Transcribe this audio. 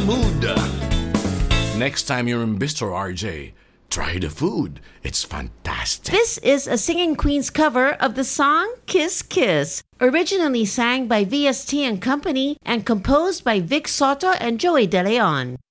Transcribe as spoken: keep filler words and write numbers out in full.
mood. Next time you're in Bistro R J, try the food. It's fantastic. This is a Singing Queens cover of the song Kiss Kiss, originally sang by V S T and Company and composed by Vic Soto and Joey De Leon.